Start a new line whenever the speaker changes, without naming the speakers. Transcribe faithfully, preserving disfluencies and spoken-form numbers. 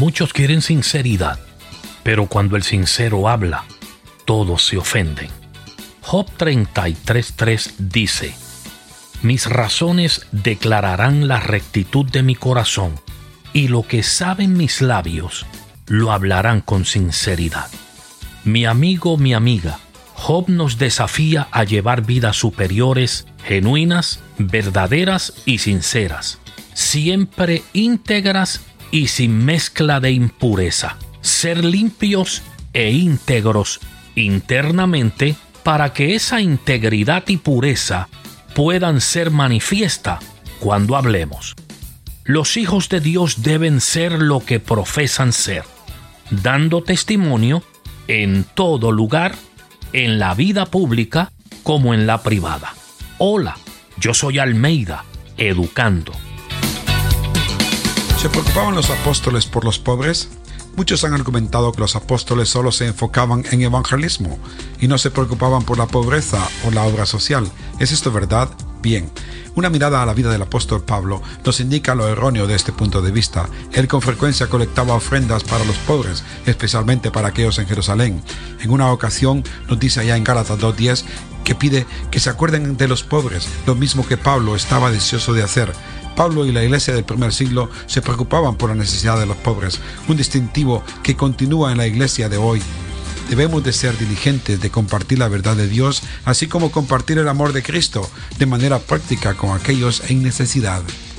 Muchos quieren sinceridad, pero cuando el sincero habla, todos se ofenden. Job treinta y tres tres dice: mis razones declararán la rectitud de mi corazón, y lo que saben mis labios lo hablarán con sinceridad. Mi amigo, mi amiga, Job nos desafía a llevar vidas superiores, genuinas, verdaderas y sinceras, siempre íntegras y sin mezcla de impureza. Ser limpios e íntegros internamente para que esa integridad y pureza puedan ser manifiesta cuando hablemos. Los hijos de Dios deben ser lo que profesan ser, dando testimonio en todo lugar, en la vida pública como en la privada. Hola, yo soy Almeida, educando.
¿Se preocupaban los apóstoles por los pobres? Muchos han argumentado que los apóstoles solo se enfocaban en evangelismo y no se preocupaban por la pobreza o la obra social. ¿Es esto verdad? Bien, una mirada a la vida del apóstol Pablo nos indica lo erróneo de este punto de vista. Él con frecuencia colectaba ofrendas para los pobres, especialmente para aquellos en Jerusalén. En una ocasión nos dice allá en Gálatas dos diez que pide que se acuerden de los pobres, lo mismo que Pablo estaba deseoso de hacer. Pablo y la iglesia del primer siglo se preocupaban por la necesidad de los pobres, un distintivo que continúa en la iglesia de hoy. Debemos de ser diligentes de compartir la verdad de Dios, así como compartir el amor de Cristo de manera práctica con aquellos en necesidad.